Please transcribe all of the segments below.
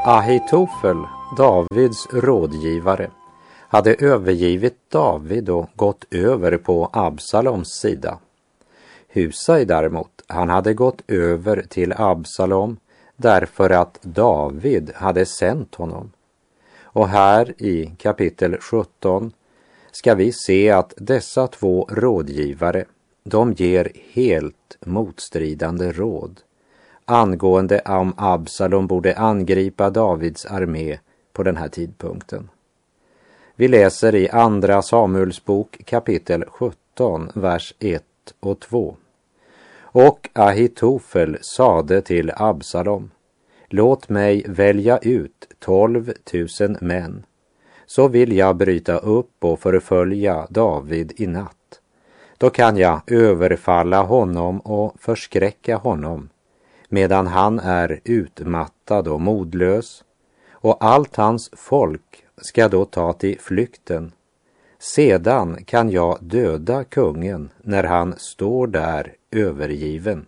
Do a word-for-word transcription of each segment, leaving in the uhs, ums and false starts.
Ahitofel, Davids rådgivare, hade övergivit David och gått över på Absaloms sida. Husai däremot, han hade gått över till Absalom därför att David hade sänt honom. Och här i kapitel sjutton ska vi se att dessa två rådgivare, de ger helt motstridande råd angående om Absalom borde angripa Davids armé på den här tidpunkten. Vi läser i andra Samuels bok kapitel sjutton, vers ett och två. Och Ahitofel sade till Absalom: låt mig välja ut tolv tusen män, så vill jag bryta upp och förfölja David i natt. Då kan jag överfalla honom och förskräcka honom, medan han är utmattad och modlös, och allt hans folk ska då ta till flykten. Sedan kan jag döda kungen när han står där övergiven.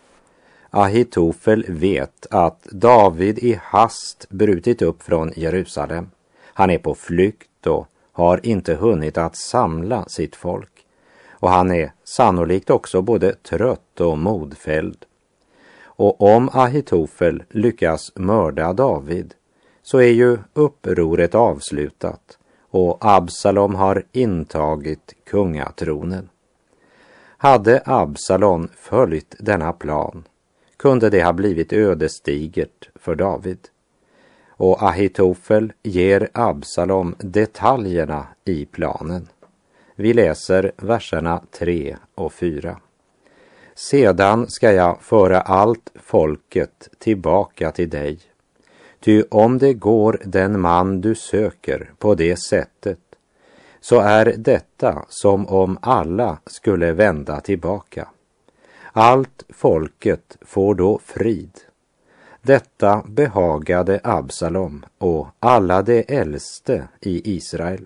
Ahitofel vet att David i hast brutit upp från Jerusalem. Han är på flykt och har inte hunnit att samla sitt folk. Och han är sannolikt också både trött och modfälld. Och om Ahitofel lyckas mörda David så är ju upproret avslutat och Absalom har intagit kungatronen. Hade Absalom följt denna plan kunde det ha blivit ödesdigert för David. Och Ahitofel ger Absalom detaljerna i planen. Vi läser verserna tre och fyra. Sedan ska jag föra allt folket tillbaka till dig. Ty om det går den man du söker på det sättet, så är detta som om alla skulle vända tillbaka. Allt folket får då frid. Detta behagade Absalom och alla de äldste i Israel.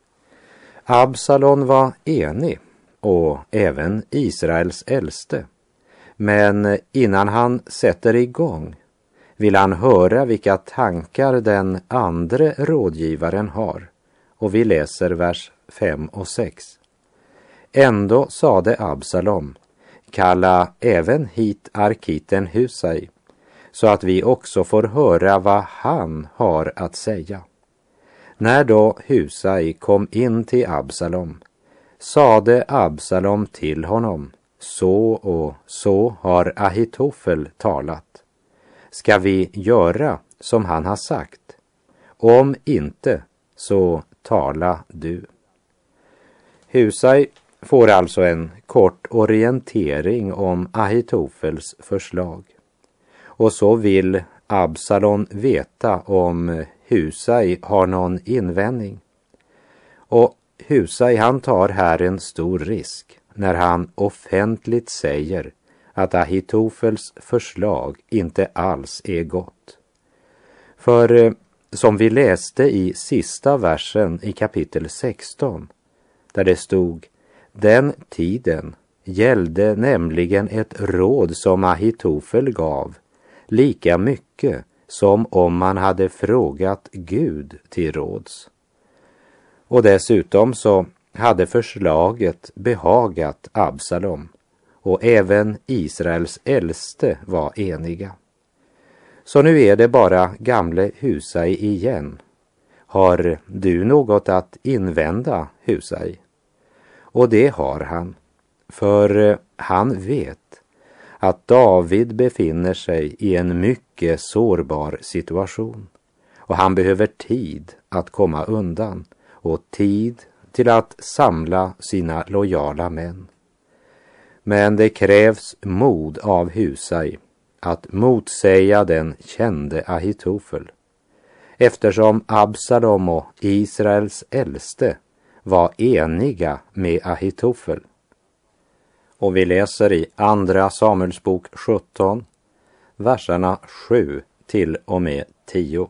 Absalom var enig, och även Israels äldste. Men innan han sätter igång vill han höra vilka tankar den andra rådgivaren har. Och vi läser vers fem och sex. Ändå sade Absalom: kalla även hit arkiten Husai, så att vi också får höra vad han har att säga. När då Husai kom in till Absalom, sade Absalom till honom: så och så har Ahitofel talat. Ska vi göra som han har sagt? Om inte, så tala du. Husai får alltså en kort orientering om Ahitofels förslag. Och så vill Absalom veta om Husai har någon invändning. Och Husai, han tar här en stor risk när han offentligt säger att Ahitofels förslag inte alls är gott. För som vi läste i sista versen i kapitel sexton, där det stod: den tiden gällde nämligen ett råd som Ahitofel gav, lika mycket som om man hade frågat Gud till råds. Och dessutom så hade förslaget behagat Absalom, och även Israels äldste var eniga. Så nu är det bara gamle Husai igen. Har du något att invända, Husai? Och det har han, för han vet att David befinner sig i en mycket sårbar situation. Och han behöver tid att komma undan och tid till att samla sina lojala män. Men det krävs mod av Husai att motsäga den kände Ahitofel, eftersom Absalom och Israels äldste var eniga med Ahitofel. Och vi läser i andra Samuels bok sjutton, verserna sju till och med tio.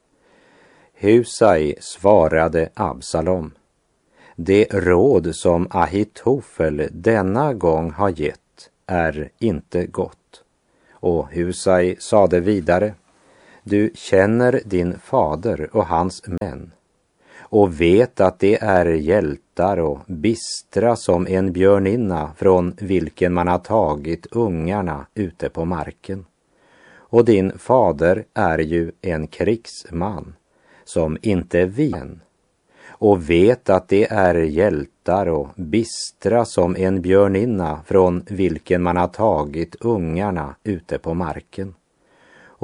Husai svarade Absalom: det råd som Ahitofel denna gång har gett är inte gott. Och Husai sade vidare: Du känner din fader och hans män och vet att det är hjältar och bistra som en björninna från vilken man har tagit ungarna ute på marken. Och din fader är ju en krigsman som inte vin och vet att det är hjältar och bistra som en björninna från vilken man har tagit ungarna ute på marken.